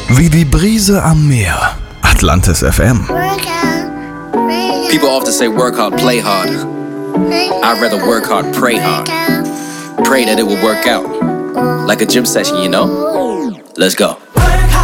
Wie die Brise am Meer. Atlantis FM. People often say work hard, play hard. I'd rather work hard, pray hard. Pray that it will work out. Like a gym session, you know? Let's go.